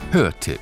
Hörtipp.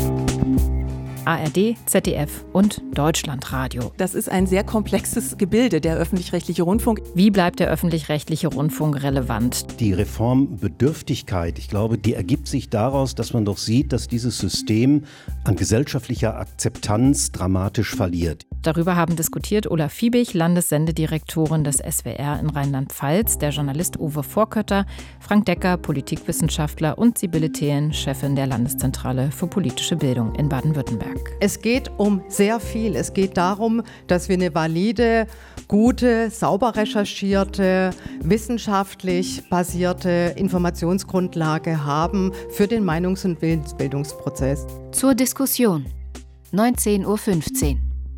ARD, ZDF und Deutschlandradio. Das ist ein sehr komplexes Gebilde, der öffentlich-rechtliche Rundfunk. Wie bleibt der öffentlich-rechtliche Rundfunk relevant? Die Reformbedürftigkeit, ich glaube, die ergibt sich daraus, dass man doch sieht, dass dieses System an gesellschaftlicher Akzeptanz dramatisch verliert. Darüber haben diskutiert Olaf Fiebig, Landessendedirektorin des SWR in Rheinland-Pfalz, der Journalist Uwe Vorkötter, Frank Decker, Politikwissenschaftler und Sibylle Thelen, Chefin der Landeszentrale für politische Bildung in Baden-Württemberg. Es geht um sehr viel. Es geht darum, dass wir eine valide, gute, sauber recherchierte, wissenschaftlich basierte Informationsgrundlage haben für den Meinungs- und Willensbildungsprozess. Zur Diskussion. 19:15 Uhr.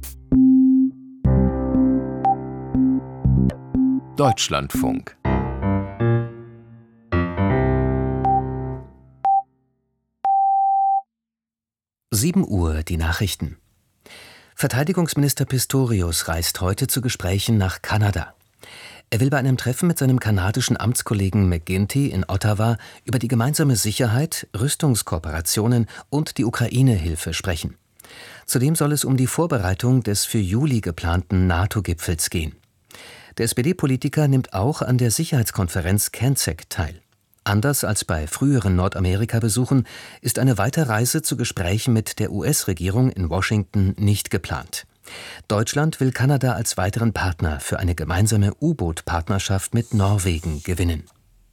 Deutschlandfunk. Uhr, die Nachrichten. Verteidigungsminister Pistorius reist heute zu Gesprächen nach Kanada. Er will bei einem Treffen mit seinem kanadischen Amtskollegen McGuinty in Ottawa über die gemeinsame Sicherheit, Rüstungskooperationen und die Ukraine-Hilfe sprechen. Zudem soll es um die Vorbereitung des für Juli geplanten NATO-Gipfels gehen. Der SPD-Politiker nimmt auch an der Sicherheitskonferenz CANSEC teil. Anders als bei früheren Nordamerika-Besuchen ist eine Weiterreise zu Gesprächen mit der US-Regierung in Washington nicht geplant. Deutschland will Kanada als weiteren Partner für eine gemeinsame U-Boot-Partnerschaft mit Norwegen gewinnen.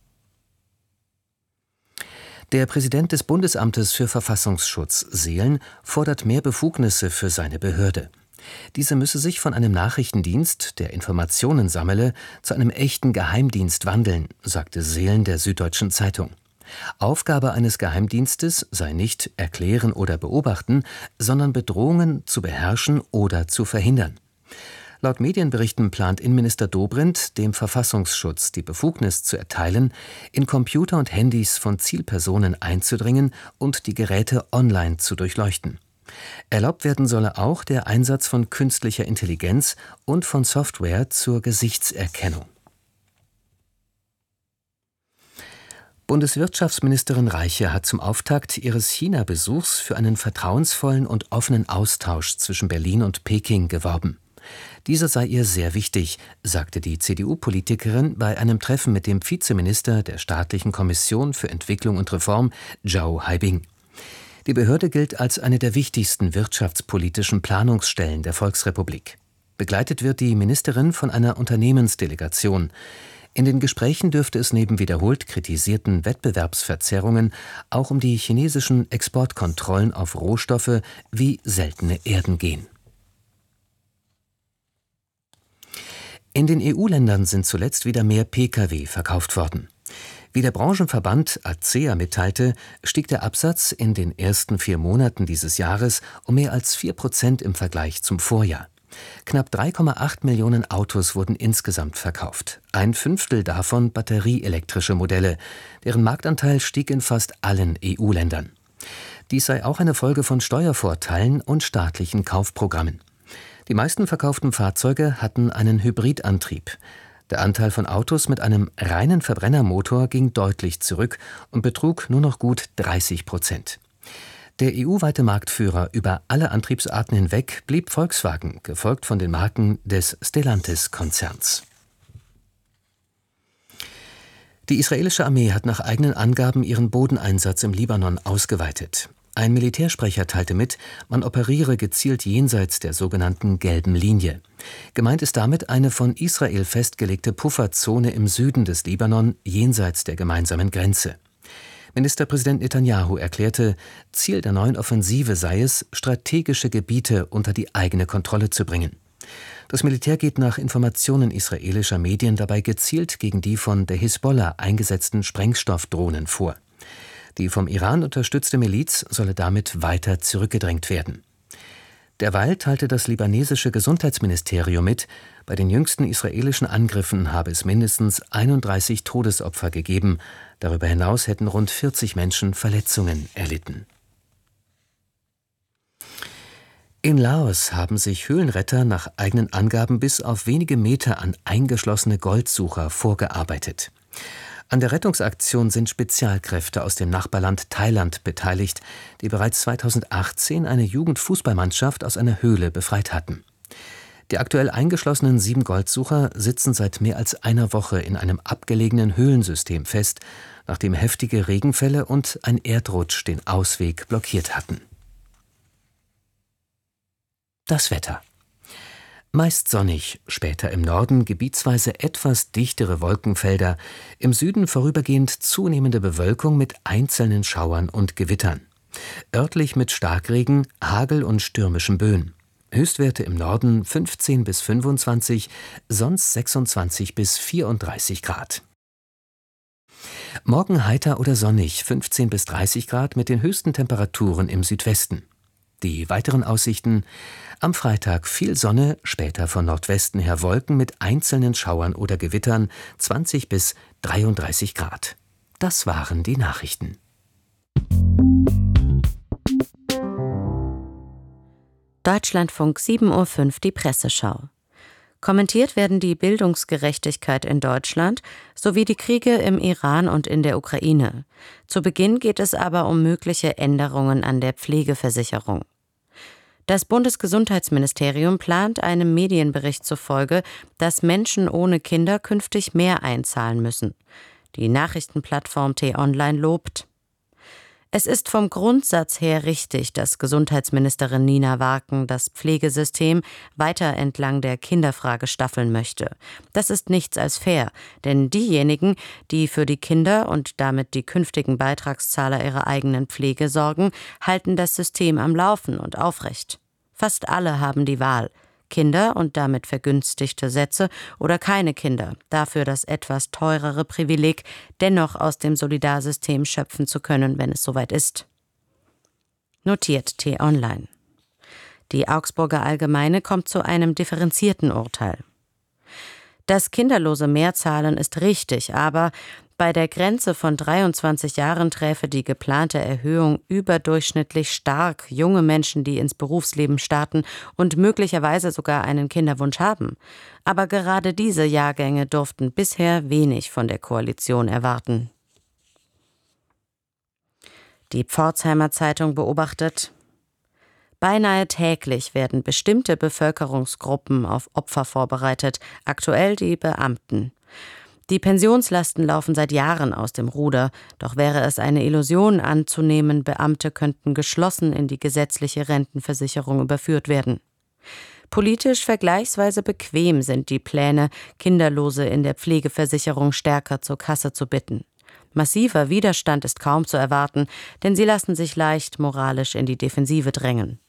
Der Präsident des Bundesamtes für Verfassungsschutz, Seelen, fordert mehr Befugnisse für seine Behörde. Diese müsse sich von einem Nachrichtendienst, der Informationen sammele, zu einem echten Geheimdienst wandeln, sagte Seelen der Süddeutschen Zeitung. Aufgabe eines Geheimdienstes sei nicht erklären oder beobachten, sondern Bedrohungen zu beherrschen oder zu verhindern. Laut Medienberichten plant Innenminister Dobrindt, dem Verfassungsschutz die Befugnis zu erteilen, in Computer und Handys von Zielpersonen einzudringen und die Geräte online zu durchleuchten. Erlaubt werden solle auch der Einsatz von künstlicher Intelligenz und von Software zur Gesichtserkennung. Bundeswirtschaftsministerin Reiche hat zum Auftakt ihres China-Besuchs für einen vertrauensvollen und offenen Austausch zwischen Berlin und Peking geworben. Dieser sei ihr sehr wichtig, sagte die CDU-Politikerin bei einem Treffen mit dem Vizeminister der Staatlichen Kommission für Entwicklung und Reform, Zhao Haibing. Die Behörde gilt als eine der wichtigsten wirtschaftspolitischen Planungsstellen der Volksrepublik. Begleitet wird die Ministerin von einer Unternehmensdelegation. In den Gesprächen dürfte es neben wiederholt kritisierten Wettbewerbsverzerrungen auch um die chinesischen Exportkontrollen auf Rohstoffe wie seltene Erden gehen. In den EU-Ländern sind zuletzt wieder mehr Pkw verkauft worden. Wie der Branchenverband ACEA mitteilte, stieg der Absatz in den ersten 4 Monaten dieses Jahres um mehr als 4% im Vergleich zum Vorjahr. Knapp 3,8 Millionen Autos wurden insgesamt verkauft. 1/5 davon batterieelektrische Modelle. Deren Marktanteil stieg in fast allen EU-Ländern. Dies sei auch eine Folge von Steuervorteilen und staatlichen Kaufprogrammen. Die meisten verkauften Fahrzeuge hatten einen Hybridantrieb. Der Anteil von Autos mit einem reinen Verbrennermotor ging deutlich zurück und betrug nur noch gut 30%. Der EU-weite Marktführer über alle Antriebsarten hinweg blieb Volkswagen, gefolgt von den Marken des Stellantis-Konzerns. Die israelische Armee hat nach eigenen Angaben ihren Bodeneinsatz im Libanon ausgeweitet. Ein Militärsprecher teilte mit, man operiere gezielt jenseits der sogenannten gelben Linie. Gemeint ist damit eine von Israel festgelegte Pufferzone im Süden des Libanon, jenseits der gemeinsamen Grenze. Ministerpräsident Netanyahu erklärte, Ziel der neuen Offensive sei es, strategische Gebiete unter die eigene Kontrolle zu bringen. Das Militär geht nach Informationen israelischer Medien dabei gezielt gegen die von der Hisbollah eingesetzten Sprengstoffdrohnen vor. Die vom Iran unterstützte Miliz solle damit weiter zurückgedrängt werden. Derweil teilte das libanesische Gesundheitsministerium mit, bei den jüngsten israelischen Angriffen habe es mindestens 31 Todesopfer gegeben. Darüber hinaus hätten rund 40 Menschen Verletzungen erlitten. In Laos haben sich Höhlenretter nach eigenen Angaben bis auf wenige Meter an eingeschlossene Goldsucher vorgearbeitet. An der Rettungsaktion sind Spezialkräfte aus dem Nachbarland Thailand beteiligt, die bereits 2018 eine Jugendfußballmannschaft aus einer Höhle befreit hatten. Die aktuell eingeschlossenen 7 Goldsucher sitzen seit mehr als einer Woche in einem abgelegenen Höhlensystem fest, nachdem heftige Regenfälle und ein Erdrutsch den Ausweg blockiert hatten. Das Wetter. Meist sonnig, später im Norden gebietsweise etwas dichtere Wolkenfelder, im Süden vorübergehend zunehmende Bewölkung mit einzelnen Schauern und Gewittern. Örtlich mit Starkregen, Hagel und stürmischen Böen. Höchstwerte im Norden 15 bis 25, sonst 26 bis 34 Grad. Morgen heiter oder sonnig, 15 bis 30 Grad mit den höchsten Temperaturen im Südwesten. Die weiteren Aussichten: am Freitag viel Sonne, später von Nordwesten her Wolken mit einzelnen Schauern oder Gewittern, 20 bis 33 Grad. Das waren die Nachrichten. Deutschlandfunk 7:05 Uhr, die Presseschau. Kommentiert werden die Bildungsgerechtigkeit in Deutschland sowie die Kriege im Iran und in der Ukraine. Zu Beginn geht es aber um mögliche Änderungen an der Pflegeversicherung. Das Bundesgesundheitsministerium plant einem Medienbericht zufolge, dass Menschen ohne Kinder künftig mehr einzahlen müssen. Die Nachrichtenplattform T-Online lobt: Es ist vom Grundsatz her richtig, dass Gesundheitsministerin Nina Warken das Pflegesystem weiter entlang der Kinderfrage staffeln möchte. Das ist nichts als fair, denn diejenigen, die für die Kinder und damit die künftigen Beitragszahler ihrer eigenen Pflege sorgen, halten das System am Laufen und aufrecht. Fast alle haben die Wahl: Kinder und damit vergünstigte Sätze oder keine Kinder, dafür das etwas teurere Privileg, dennoch aus dem Solidarsystem schöpfen zu können, wenn es soweit ist. Notiert T-Online. Die Augsburger Allgemeine kommt zu einem differenzierten Urteil. Das kinderlose Mehrzahlen ist richtig, aber bei der Grenze von 23 Jahren träfe die geplante Erhöhung überdurchschnittlich stark junge Menschen, die ins Berufsleben starten und möglicherweise sogar einen Kinderwunsch haben. Aber gerade diese Jahrgänge durften bisher wenig von der Koalition erwarten. Die Pforzheimer Zeitung beobachtet: Beinahe täglich werden bestimmte Bevölkerungsgruppen auf Opfer vorbereitet, aktuell die Beamten. Die Pensionslasten laufen seit Jahren aus dem Ruder, doch wäre es eine Illusion anzunehmen, Beamte könnten geschlossen in die gesetzliche Rentenversicherung überführt werden. Politisch vergleichsweise bequem sind die Pläne, Kinderlose in der Pflegeversicherung stärker zur Kasse zu bitten. Massiver Widerstand ist kaum zu erwarten, denn sie lassen sich leicht moralisch in die Defensive drängen.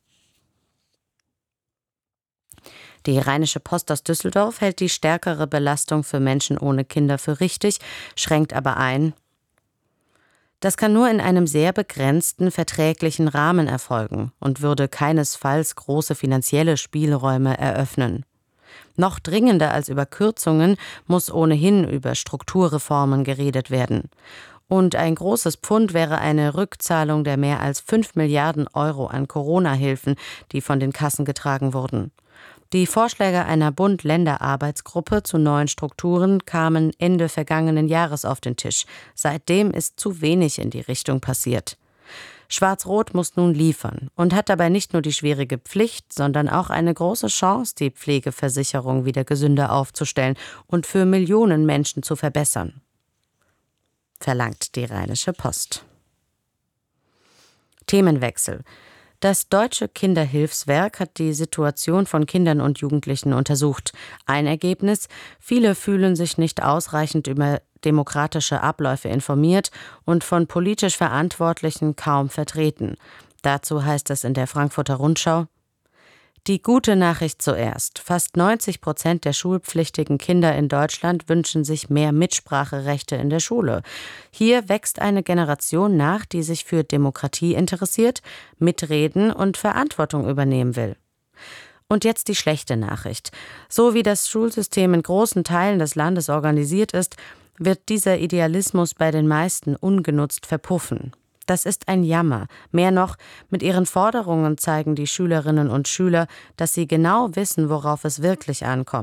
Die Rheinische Post aus Düsseldorf hält die stärkere Belastung für Menschen ohne Kinder für richtig, schränkt aber ein: Das kann nur in einem sehr begrenzten verträglichen Rahmen erfolgen und würde keinesfalls große finanzielle Spielräume eröffnen. Noch dringender als über Kürzungen muss ohnehin über Strukturreformen geredet werden. Und ein großes Pfund wäre eine Rückzahlung der mehr als 5 Milliarden Euro an Corona-Hilfen, die von den Kassen getragen wurden. Die Vorschläge einer Bund-Länder-Arbeitsgruppe zu neuen Strukturen kamen Ende vergangenen Jahres auf den Tisch. Seitdem ist zu wenig in die Richtung passiert. Schwarz-Rot muss nun liefern und hat dabei nicht nur die schwierige Pflicht, sondern auch eine große Chance, die Pflegeversicherung wieder gesünder aufzustellen und für Millionen Menschen zu verbessern, verlangt die Rheinische Post. Themenwechsel. Das Deutsche Kinderhilfswerk hat die Situation von Kindern und Jugendlichen untersucht. Ein Ergebnis: Viele fühlen sich nicht ausreichend über demokratische Abläufe informiert und von politisch Verantwortlichen kaum vertreten. Dazu heißt es in der Frankfurter Rundschau: Die gute Nachricht zuerst. Fast 90% der schulpflichtigen Kinder in Deutschland wünschen sich mehr Mitspracherechte in der Schule. Hier wächst eine Generation nach, die sich für Demokratie interessiert, mitreden und Verantwortung übernehmen will. Und jetzt die schlechte Nachricht. So wie das Schulsystem in großen Teilen des Landes organisiert ist, wird dieser Idealismus bei den meisten ungenutzt verpuffen. Das ist ein Jammer. Mehr noch, mit ihren Forderungen zeigen die Schülerinnen und Schüler, dass sie genau wissen, worauf es wirklich ankommt.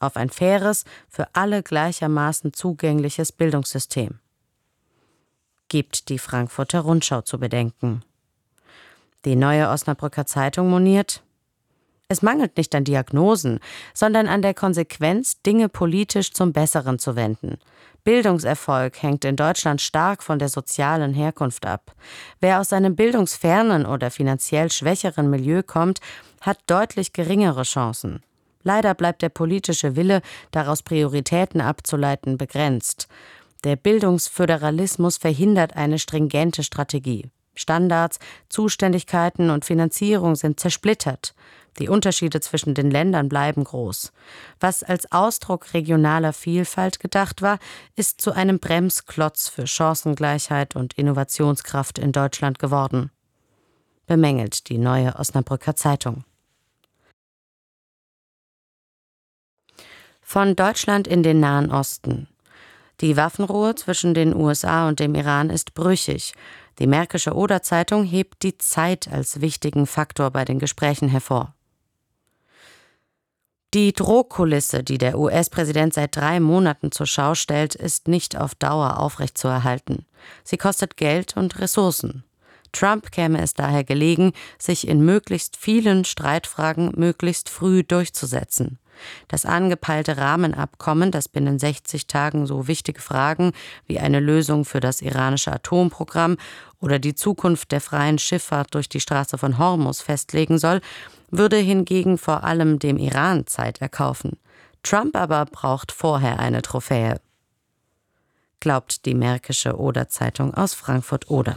auf ein faires, für alle gleichermaßen zugängliches Bildungssystem. Gibt die Frankfurter Rundschau zu bedenken. Die Neue Osnabrücker Zeitung moniert: Es mangelt nicht an Diagnosen, sondern an der Konsequenz, Dinge politisch zum Besseren zu wenden. Bildungserfolg hängt in Deutschland stark von der sozialen Herkunft ab. Wer aus einem bildungsfernen oder finanziell schwächeren Milieu kommt, hat deutlich geringere Chancen. Leider bleibt der politische Wille, daraus Prioritäten abzuleiten, begrenzt. Der Bildungsföderalismus verhindert eine stringente Strategie. Standards, Zuständigkeiten und Finanzierung sind zersplittert. Die Unterschiede zwischen den Ländern bleiben groß. Was als Ausdruck regionaler Vielfalt gedacht war, ist zu einem Bremsklotz für Chancengleichheit und Innovationskraft in Deutschland geworden, bemängelt die Neue Osnabrücker Zeitung. Von Deutschland in den Nahen Osten. Die Waffenruhe zwischen den USA und dem Iran ist brüchig. Die Märkische Oder-Zeitung hebt die Zeit als wichtigen Faktor bei den Gesprächen hervor. Die Drohkulisse, die der US-Präsident seit 3 Monaten zur Schau stellt, ist nicht auf Dauer aufrechtzuerhalten. Sie kostet Geld und Ressourcen. Trump käme es daher gelegen, sich in möglichst vielen Streitfragen möglichst früh durchzusetzen. Das angepeilte Rahmenabkommen, das binnen 60 Tagen so wichtige Fragen wie eine Lösung für das iranische Atomprogramm oder die Zukunft der freien Schifffahrt durch die Straße von Hormuz festlegen soll, würde hingegen vor allem dem Iran Zeit erkaufen. Trump aber braucht vorher eine Trophäe, glaubt die Märkische Oder-Zeitung aus Frankfurt-Oder.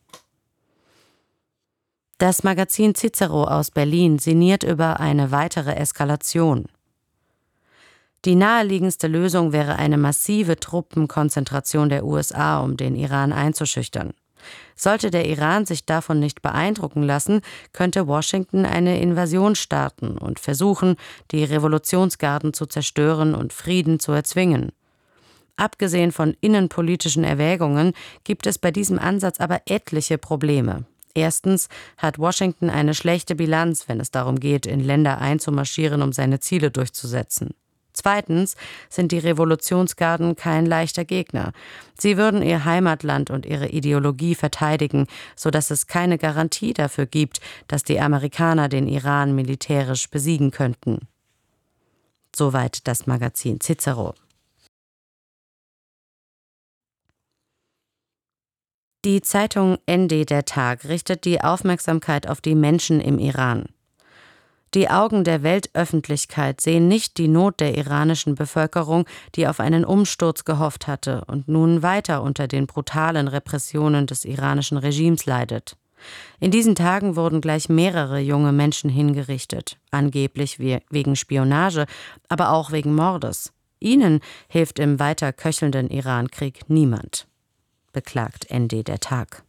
Das Magazin Cicero aus Berlin sinniert über eine weitere Eskalation. Die naheliegendste Lösung wäre eine massive Truppenkonzentration der USA, um den Iran einzuschüchtern. Sollte der Iran sich davon nicht beeindrucken lassen, könnte Washington eine Invasion starten und versuchen, die Revolutionsgarden zu zerstören und Frieden zu erzwingen. Abgesehen von innenpolitischen Erwägungen gibt es bei diesem Ansatz aber etliche Probleme. Erstens hat Washington eine schlechte Bilanz, wenn es darum geht, in Länder einzumarschieren, um seine Ziele durchzusetzen. Zweitens sind die Revolutionsgarden kein leichter Gegner. Sie würden ihr Heimatland und ihre Ideologie verteidigen, sodass es keine Garantie dafür gibt, dass die Amerikaner den Iran militärisch besiegen könnten. Soweit das Magazin Cicero. Die Zeitung ND der Tag richtet die Aufmerksamkeit auf die Menschen im Iran. Die Augen der Weltöffentlichkeit sehen nicht die Not der iranischen Bevölkerung, die auf einen Umsturz gehofft hatte und nun weiter unter den brutalen Repressionen des iranischen Regimes leidet. In diesen Tagen wurden gleich mehrere junge Menschen hingerichtet, angeblich wegen Spionage, aber auch wegen Mordes. Ihnen hilft im weiter köchelnden Irankrieg niemand, beklagt ND der Tag.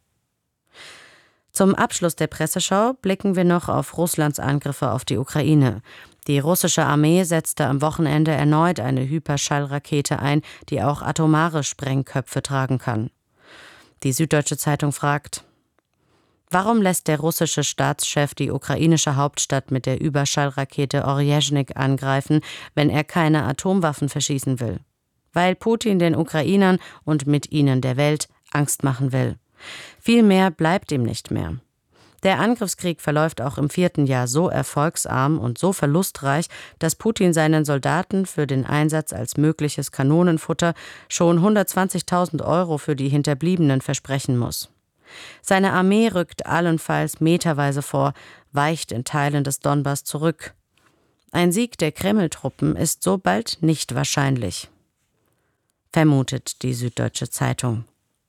Zum Abschluss der Presseschau blicken wir noch auf Russlands Angriffe auf die Ukraine. Die russische Armee setzte am Wochenende erneut eine Hyperschallrakete ein, die auch atomare Sprengköpfe tragen kann. Die Süddeutsche Zeitung fragt: Warum lässt der russische Staatschef die ukrainische Hauptstadt mit der Überschallrakete Oryezhnik angreifen, wenn er keine Atomwaffen verschießen will? Weil Putin den Ukrainern und mit ihnen der Welt Angst machen will. Viel mehr bleibt ihm nicht mehr. Der Angriffskrieg verläuft auch im 4. Jahr so erfolgsarm und so verlustreich, dass Putin seinen Soldaten für den Einsatz als mögliches Kanonenfutter schon 120.000 € für die Hinterbliebenen versprechen muss. Seine Armee rückt allenfalls meterweise vor, weicht in Teilen des Donbass zurück. Ein Sieg der Kreml-Truppen ist so bald nicht wahrscheinlich, vermutet die Süddeutsche Zeitung.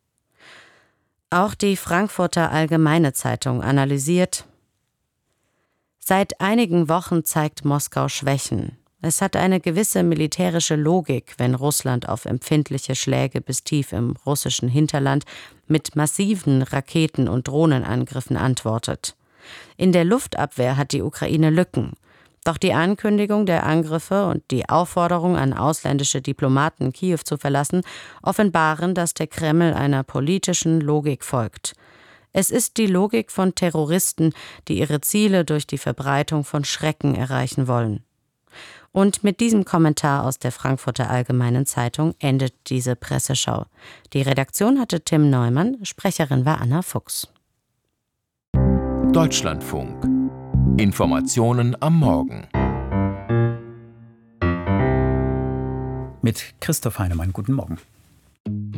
Auch die Frankfurter Allgemeine Zeitung analysiert: Seit einigen Wochen zeigt Moskau Schwächen. Es hat eine gewisse militärische Logik, wenn Russland auf empfindliche Schläge bis tief im russischen Hinterland mit massiven Raketen- und Drohnenangriffen antwortet. In der Luftabwehr hat die Ukraine Lücken. Doch die Ankündigung der Angriffe und die Aufforderung an ausländische Diplomaten, Kiew zu verlassen, offenbaren, dass der Kreml einer politischen Logik folgt. Es ist die Logik von Terroristen, die ihre Ziele durch die Verbreitung von Schrecken erreichen wollen. Und mit diesem Kommentar aus der Frankfurter Allgemeinen Zeitung endet diese Presseschau. Die Redaktion hatte Tim Neumann, Sprecherin war Anna Fuchs. Deutschlandfunk. Informationen am Morgen. Mit Christoph Heinemann, guten Morgen.